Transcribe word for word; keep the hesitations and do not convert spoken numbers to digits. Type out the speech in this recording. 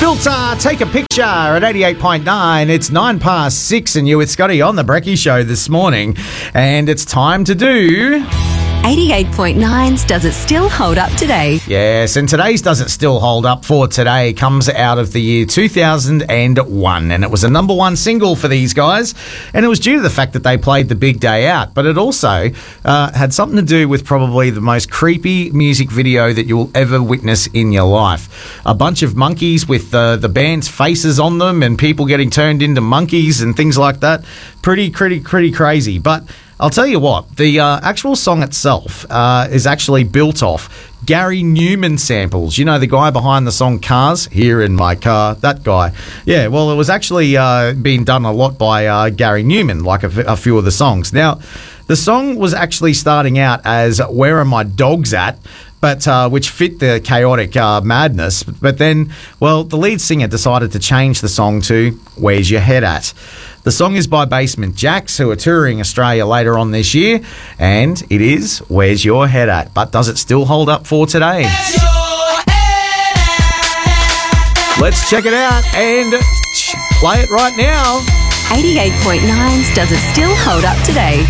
Filter, take a picture at eighty-eight point nine. It's nine past six and you with Scotty on the Brekkie Show this morning. And it's time to do... eighty-eight point nine's Does It Still Hold Up Today? Yes, and today's Does It Still Hold Up for today comes out of the year two thousand one, and it was a number one single for these guys, and it was due to the fact that they played the big day out, but it also uh, had something to do with probably the most creepy music video that you'll ever witness in your life. A bunch of monkeys with uh, the band's faces on them and people getting turned into monkeys and things like that. Pretty, pretty, pretty crazy, but... I'll tell you what, the uh, actual song itself uh, is actually built off Gary Newman samples. You know, the guy behind the song Cars? Here in my car, that guy. Yeah, well, it was actually uh, being done a lot by uh, Gary Newman, like a, a few of the songs. Now, the song was actually starting out as Where Are My Dogs At? But uh, which fit the chaotic uh, madness. But then, well, the lead singer decided to change the song to Where's Your Head At? The song is by Basement Jaxx, who are touring Australia later on this year, and it is Where's Your Head At? But does it still hold up for today? Let's check it out and play it right now. eighty-eight point nine's Does It Still Hold Up Today?